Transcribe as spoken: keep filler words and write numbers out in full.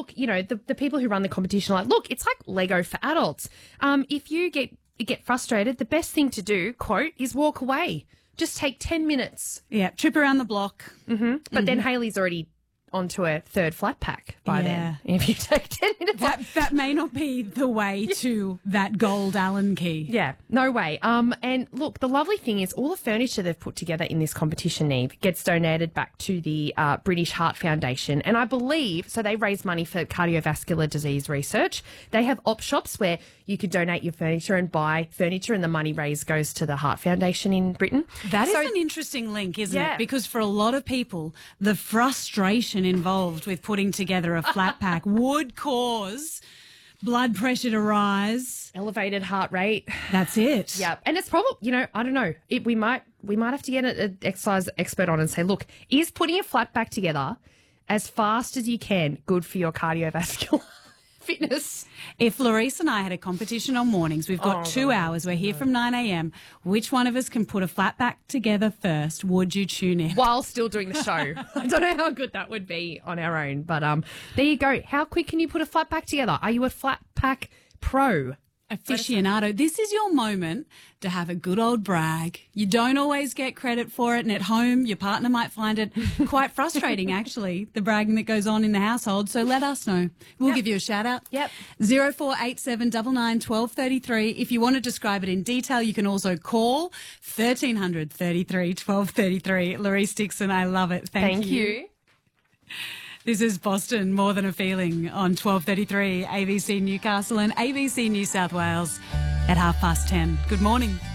look, you know, the, the people who run the competition are like, look, it's like Lego for adults. Um, if you get you get frustrated, the best thing to do, quote, is walk away. Just take ten minutes. Yeah, trip around the block. Mm-hmm. But mm-hmm. then Hayley's already onto a third flat pack by yeah. then. If you take ten minutes. That, that may not be the way to that gold Allen key. Yeah, no way. Um, and look, the lovely thing is all the furniture they've put together in this competition, Neve, gets donated back to the uh, British Heart Foundation. And I believe, so they raise money for cardiovascular disease research. They have op shops where you could donate your furniture and buy furniture, and the money raised goes to the Heart Foundation in Britain. That so, is an interesting link, isn't yeah. it? Because for a lot of people, the frustration involved with putting together a flat pack would cause blood pressure to rise, elevated heart rate. That's it. Yeah, and it's probably, you know, I don't know. It, we might we might have to get an exercise expert on and say, look, is putting a flat pack together as fast as you can good for your cardiovascular fitness? If Larissa and I had a competition on mornings, we've got oh, two God. hours, we're here from nine a m, which one of us can put a flat pack together first? Would you tune in? While still doing the show. I don't know how good that would be on our own, but um, there you go. How quick can you put a flat pack together? Are you a flat pack pro? Aficionado. This is your moment to have a good old brag. You don't always get credit for it, and at home your partner might find it quite frustrating, actually, the bragging that goes on in the household. So let us know. We'll yep. give you a shout out. Yep. zero four eight seven nine nine one two three three. If you want to describe it in detail, you can also call thirteen hundred thirty-three twelve thirty-three. Larissa Dixon, I love it. Thank, Thank you. you. This is Boston, More Than a Feeling on twelve thirty-three A B C Newcastle and A B C New South Wales at half past ten. Good morning.